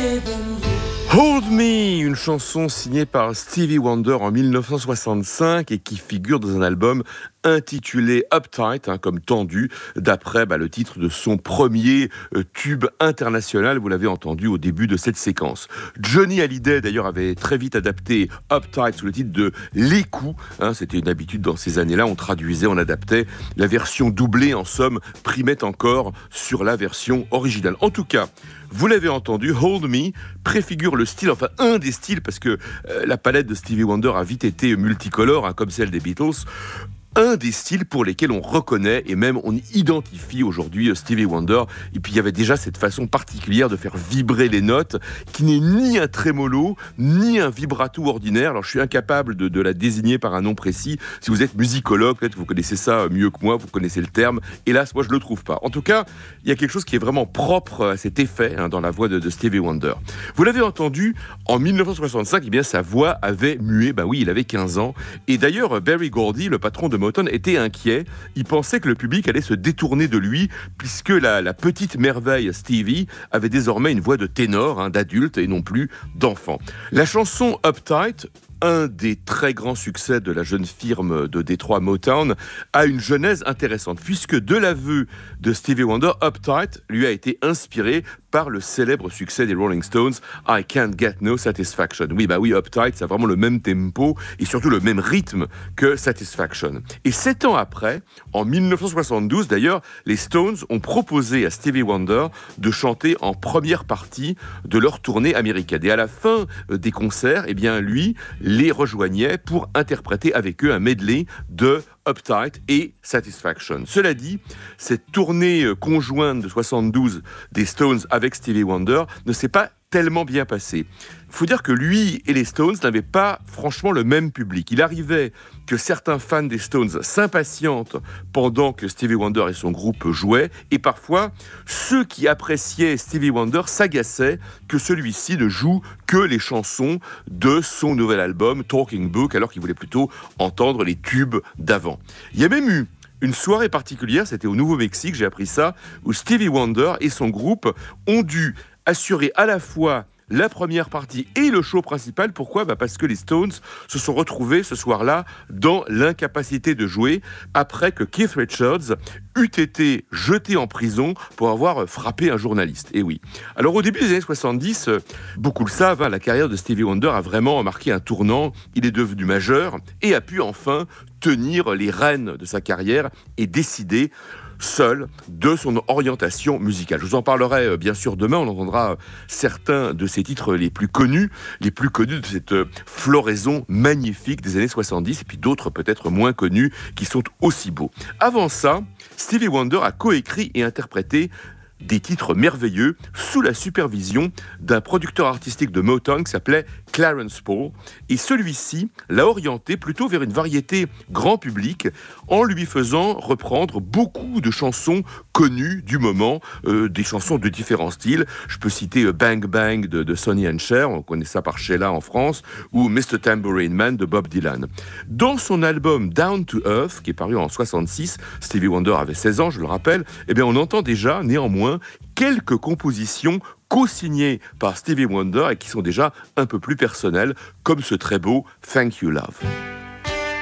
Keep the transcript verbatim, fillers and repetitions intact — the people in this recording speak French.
Hold Me, une chanson signée par Stevie Wonder en dix-neuf cent soixante-cinq et qui figure dans un album intitulé Uptight, hein, comme tendu, d'après bah, le titre de son premier euh, tube international, vous l'avez entendu au début de cette séquence. Johnny Hallyday d'ailleurs avait très vite adapté Uptight sous le titre de L'écoute, hein, c'était une habitude dans ces années-là, on traduisait, on adaptait, la version doublée en somme primait encore sur la version originale. En tout cas, vous l'avez entendu, Hold Me préfigure le style, enfin un des styles, parce que euh, la palette de Stevie Wonder a vite été multicolore, hein, comme celle des Beatles. Un des styles pour lesquels on reconnaît et même on identifie aujourd'hui Stevie Wonder. Et puis il y avait déjà cette façon particulière de faire vibrer les notes qui n'est ni un trémolo ni un vibrato ordinaire. Alors je suis incapable de, de la désigner par un nom précis. Si vous êtes musicologue, peut-être vous connaissez ça mieux que moi, vous connaissez le terme. Hélas, moi je le trouve pas. En tout cas, il y a quelque chose qui est vraiment propre à cet effet hein, dans la voix de, de Stevie Wonder. Vous l'avez entendu, en dix-neuf cent soixante-cinq, eh bien sa voix avait mué. Bah oui, il avait quinze ans. Et d'ailleurs, Berry Gordy, le patron de Motown, était inquiet. Il pensait que le public allait se détourner de lui puisque la, la petite merveille Stevie avait désormais une voix de ténor, hein, d'adulte et non plus d'enfant. La chanson Uptight, un des très grands succès de la jeune firme de Détroit Motown, a une genèse intéressante puisque de l'aveu de Stevie Wonder, Uptight lui a été inspiré par le célèbre succès des Rolling Stones, I Can't Get No Satisfaction. Oui, bah oui, Uptight, ça a vraiment le même tempo et surtout le même rythme que Satisfaction. Et sept ans après, en dix-neuf cent soixante-douze d'ailleurs, les Stones ont proposé à Stevie Wonder de chanter en première partie de leur tournée américaine. Et à la fin des concerts, eh bien lui les rejoignait pour interpréter avec eux un medley de Uptight et Satisfaction. Cela dit, cette tournée conjointe de soixante-douze des Stones avec Stevie Wonder ne s'est pas tellement bien passée. Il faut dire que lui et les Stones n'avaient pas franchement le même public. Il arrivait que certains fans des Stones s'impatientent pendant que Stevie Wonder et son groupe jouaient, et parfois, ceux qui appréciaient Stevie Wonder s'agaçaient que celui-ci ne joue que les chansons de son nouvel album Talking Book, alors qu'ils voulaient plutôt entendre les tubes d'avant. Il y a même eu une soirée particulière, c'était au Nouveau-Mexique, j'ai appris ça, où Stevie Wonder et son groupe ont dû assurer à la fois la première partie et le show principal. Pourquoi ? Bah parce que les Stones se sont retrouvés ce soir-là dans l'incapacité de jouer après que Keith Richards eût été jeté en prison pour avoir frappé un journaliste. Et oui. Alors au début des années soixante-dix, beaucoup le savent, hein, la carrière de Stevie Wonder a vraiment marqué un tournant. Il est devenu majeur et a pu enfin tenir les rênes de sa carrière et décider seul de son orientation musicale. Je vous en parlerai euh, bien sûr demain, on entendra euh, certains de ses titres les plus connus, les plus connus de cette euh, floraison magnifique des années soixante-dix, et puis d'autres peut-être moins connus qui sont aussi beaux. Avant ça, Stevie Wonder a coécrit et interprété des titres merveilleux sous la supervision d'un producteur artistique de Motown qui s'appelait Clarence Paul. Et celui-ci l'a orienté plutôt vers une variété grand public en lui faisant reprendre beaucoup de chansons connues du moment, euh, des chansons de différents styles. Je peux citer Bang Bang de, de Sonny and Cher, on connaît ça par Sheila en France, ou mister Tambourine Man de Bob Dylan. Dans son album Down to Earth, qui est paru en soixante-six, Stevie Wonder avait seize ans, je le rappelle, eh bien on entend déjà néanmoins quelques compositions co-signées par Stevie Wonder et qui sont déjà un peu plus personnelles, comme ce très beau Thank You Love.